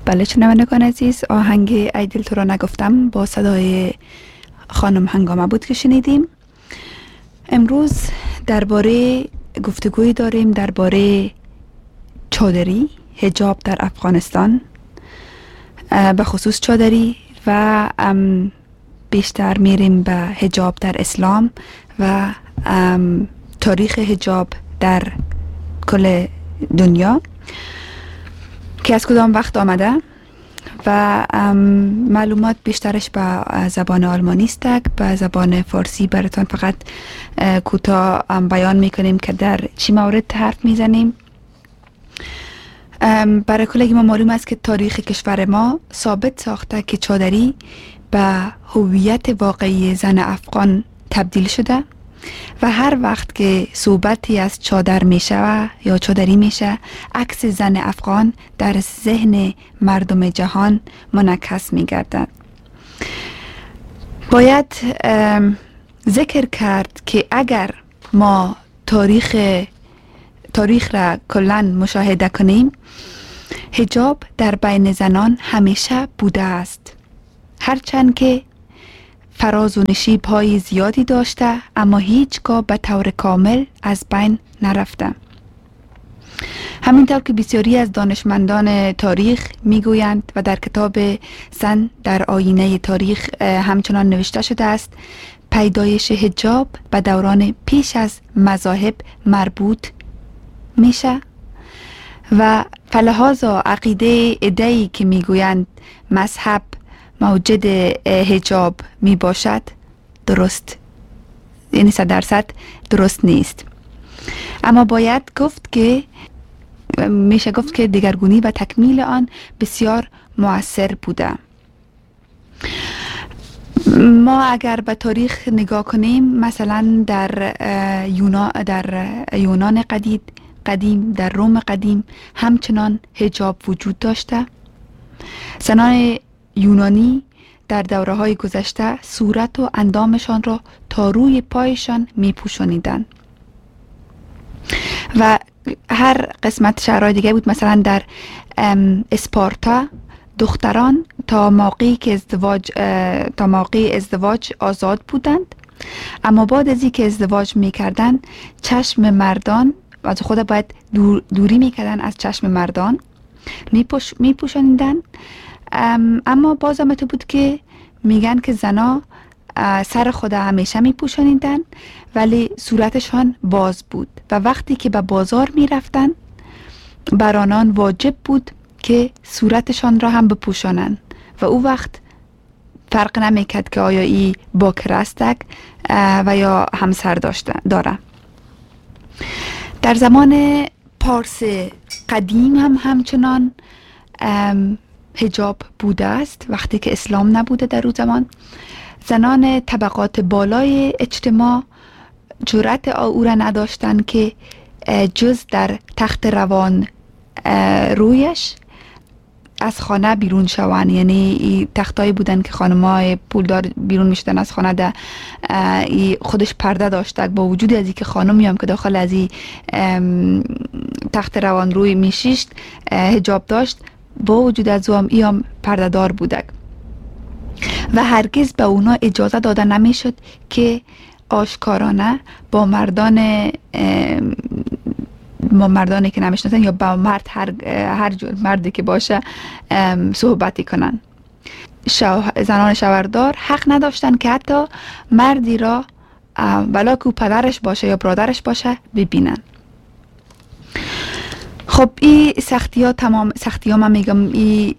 بله شنوندگان عزیز، آهنگ ای دل تو را نگفتم با صدای خانم هنگامه بود که شنیدیم. امروز درباره گفتگوی داریم درباره چادری، حجاب در افغانستان، به خصوص چادری و بیشتر میریم به حجاب در اسلام و تاریخ حجاب در کل دنیا که از کدام وقت آمده و معلومات بیشترش به زبان آلمانی است. به زبان فارسی براتان فقط کوتاه بیان میکنیم که در چی مورد حرف میزنیم. برای کلگی ما معلوم است که تاریخ کشور ما ثابت ساخته که چادری به هویت واقعی زن افغان تبدیل شده و هر وقت که صحبتی از چادر میشه یا چادری میشه، عکس زن افغان در ذهن مردم جهان منعکس میگردد. باید ذکر کرد که اگر ما تاریخ را کلاً مشاهده کنیم، حجاب در بین زنان همیشه بوده است، هرچند که فراز و نشیب های زیادی داشته اما هیچگاه به طور کامل از بین نرفته. همینطور که بسیاری از دانشمندان تاریخ میگویند و در کتاب زن در آینه تاریخ همچنان نوشته شده است، پیدایش حجاب به دوران پیش از مذاهب مربوط میشه و فلحاظا عقیده ادعی که میگویند مذهب موجد حجاب می باشد درست، یعنی 100% درست نیست. اما باید گفت که میشه گفت که دگرگونی و تکمیل آن بسیار مؤثر بوده. ما اگر به تاریخ نگاه کنیم، مثلا در یونان قدیم، در روم قدیم همچنان حجاب وجود داشته. زنان یونانی در دوره های گذشته صورت و اندامشان را تا روی پایشان می پوشانیدند و هر قسمت شهرهای دیگه بود. مثلا در اسپارتا دختران تا موقعی ازدواج آزاد بودند، اما بعد از اینکه ازدواج میکردن چشم مردان از خود باید دوری میکردن از چشم مردان میپوشانیدن. اما باز هم بود که میگن که زنا سر خود همیشه میپوشانیدن ولی صورتشان باز بود و وقتی که به بازار میرفتن بر آنان واجب بود که صورتشان را هم بپوشانند و او وقت فرق نمیکرد که آیا ای باکر است و یا همسر داره. در زمان پارس قدیم هم همچنان حجاب بوده است. وقتی که اسلام نبوده در اون زمان، زنان طبقات بالای اجتماع جرأت او را نداشتند که جز در تخت روان رویش از خانه بیرون شوند. یعنی تختایی بودن که خانمای پولدار بیرون میشدن از خانه، ده خودش پرده داشته، با وجود از اینکه خانمی هم که داخل از این تخت روان روی میشیشت حجاب داشت، با وجود از او هم ای هم پرده دار بودک و هرگز به اونا اجازه داده نمیشد که آشکارانه با مردانی که نمیشناسن یا با مرد هر جور مردی که باشه صحبتی کنن. زنان شوهردار حق نداشتن که حتی مردی را ولا که پدرش باشه یا برادرش باشه ببینن. خب این سختی ها من میگم این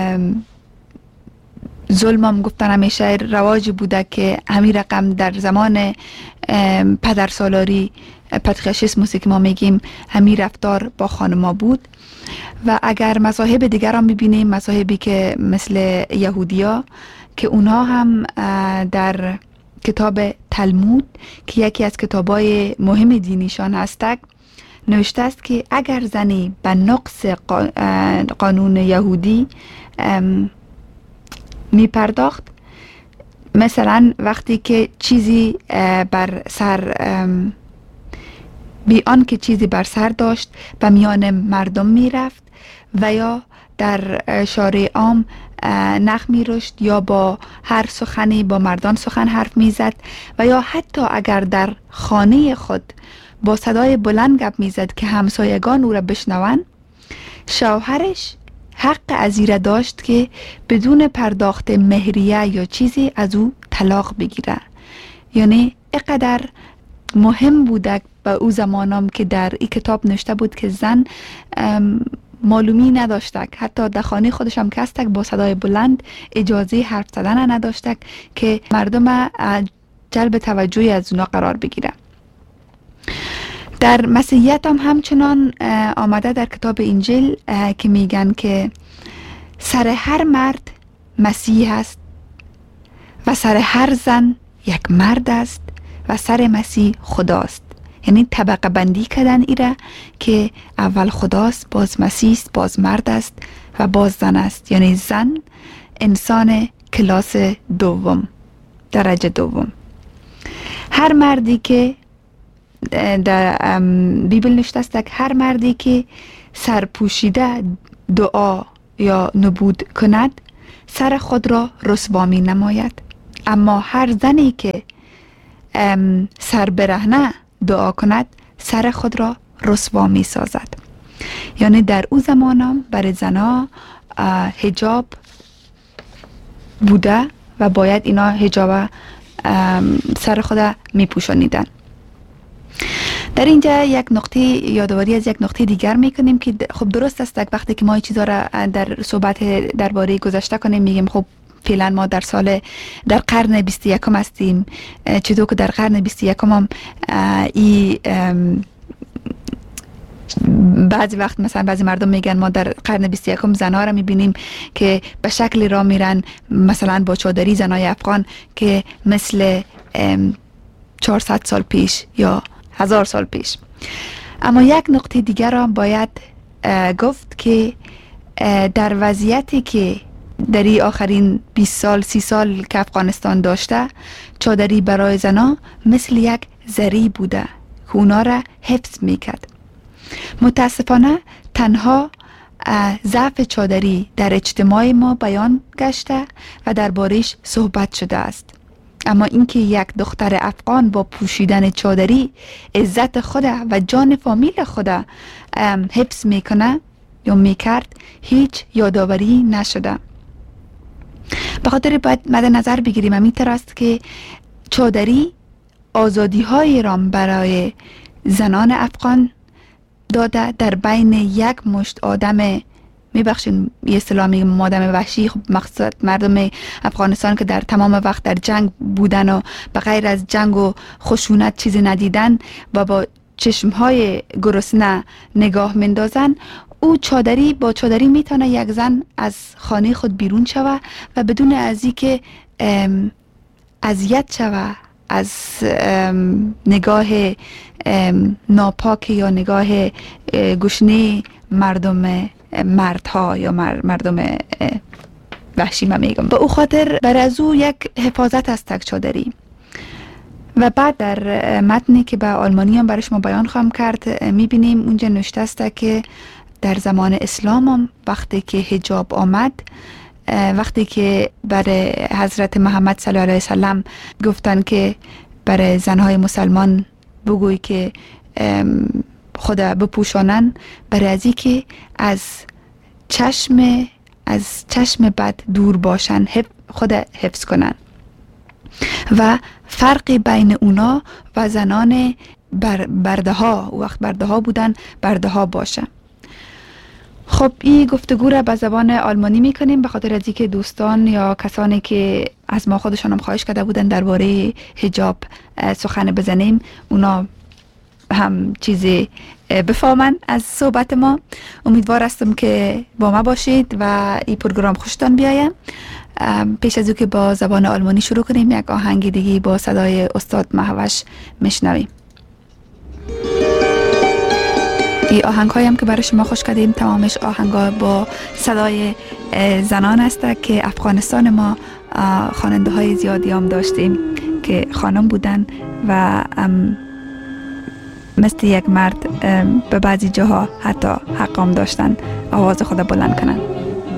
ظلم هم گفتن همیشه رواجی بوده که همین رقم در زمان پدرسالاری پتریارشیسموسی که ما میگیم همین رفتار با خانما بود. و اگر مذاهب دیگر هم ببینیم، مذاهبی که مثل یهودیا که اونها هم در کتاب تلمود که یکی از کتابای مهم دینیشان هستند نوشته است که اگر زنی به نقص قانون یهودی می پرداخت، مثلا وقتی که چیزی بر سر بی آن که چیزی بر سر داشت به میان مردم می رفت و یا در شارع عام نخ می رشت یا با هر سخنی با مردان سخن حرف می زد و یا حتی اگر در خانه خود با صدای بلند گپ می زد که همسایگان او را بشنوند، شوهرش حق ازیره داشت که بدون پرداخت مهریه یا چیزی از او طلاق بگیره. یعنی اقدر مهم بوده به او زمانم که در این کتاب نوشته بود که زن معلومی نداشتک، حتی در خانه خودش هم کستک با صدای بلند اجازه حرف زدن نداشتک که مردم جلب توجهی از اونا قرار بگیره. در مسیحیت هم همچنان آمده در کتاب انجیل که میگن که سر هر مرد مسیح است و سر هر زن یک مرد است و سر مسیح خداست. یعنی طبقه بندی کردن ایره که اول خداست، باز مسیح است، باز مرد است و باز زن است. یعنی زن انسان کلاس دوم، درجه دوم. هر مردی که در بیبل نوشته است که هر مردی که سرپوشیده دعا یا نبود کند سر خود را رسوا می نماید، اما هر زنی که سر برهنه دعا کند سر خود را رسوا می سازد. یعنی در او زمانم برای زنها حجاب بوده و باید اینا حجاب سر خود می پوشانیدن. در اینجا یک نقطه یادآوری از یک نقطه دیگر میکنیم که خب درست است وقتی که ما این چیزا را در صحبت درباره گذشته کنیم میگیم خب فعلا ما در قرن 21 هستیم، چطور که در قرن 21 هم بعضی وقت مثلا بعضی مردم میگن ما در قرن 21 زنها را میبینیم که به شکل را میرن مثلا با چادری زنای افغان که مثل 400 سال پیش یا 1000 سال پیش. اما یک نقطه دیگر را باید گفت که در وضعیتی که در این آخرین 20 سال 30 سال که افغانستان داشته، چادری برای زنها مثل یک زری بوده که اونا را حفظ میکرد. متاسفانه تنها ضعف چادری در اجتماع ما بیان گشته و دربارش صحبت شده است. اما اینکه یک دختر افغان با پوشیدن چادری عزت خود و جان فامیل خود حفظ میکنه یا میکرد هیچ یادآوری نشده. به خاطر باید مد نظر بگیریم همین طور است که چادری آزادی های را برای زنان افغان داده. در بین یک مشت آدم، میبخشین یه اصطلاح میگم آدم وحشی، خب مقصد مردم افغانستان که در تمام وقت در جنگ بودن و به غیر از جنگ و خشونت چیزی ندیدن و با چشمهای گرسنه نگاه مندازن، او با چادری میتونه یک زن از خانه خود بیرون شوه و بدون از اینکه اذیت شوه از نگاه ناپاک یا نگاه گشنه مردها یا مردم وحشی ما میگم. به او خاطر بر از او یک حفاظت از تک چادری. و بعد در متنی که به آلمانی هم برش ما بیان خواهم کرد میبینیم اونجا نوشته است که در زمان اسلام هم وقتی که حجاب آمد، وقتی که برای حضرت محمد صلی الله علیه وسلم گفتن که برای زنهای مسلمان بگوی که خود بپوشانن، برای ازی که از چشم بد دور باشن، خود حفظ کنن و فرقی بین اونا و زنان برده ها، وقت برده ها بودن، برده ها باشه. خب این گفتگو را به زبان آلمانی میکنیم به خاطر از اینکه دوستان یا کسانی که از ما خودشان هم خواهش کرده بودن درباره حجاب سخن بزنیم اونا هم چیزی بفهمن از صحبت ما. امیدوار هستم که با ما باشید و این پروگرام خوشتان بیاید. پیش از او که با زبان آلمانی شروع کنیم یک آهنگ دیگه با صدای استاد مهوش میشنویم. این آهنگ هایی هم که برای شما خوش کردیم تمامش آهنگ ها با صدای زنان است که افغانستان ما خواننده های زیادی هم داشتیم که خانم بودن و مثل یک مرد به بعضی جاها حتی حقام داشتن آواز خود بلند کنن.